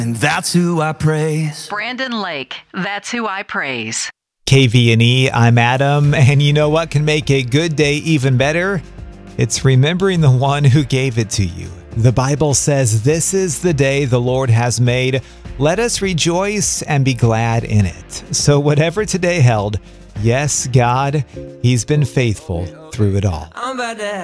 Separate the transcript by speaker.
Speaker 1: and that's who I praise.
Speaker 2: Brandon Lake, that's who I praise.
Speaker 3: KVNE, I'm Adam, and you know what can make a good day even better? It's remembering the one who gave it to you. The Bible says, "This is the day the Lord has made. Let us rejoice and be glad in it." So whatever today held, yes, God, He's been faithful through it all.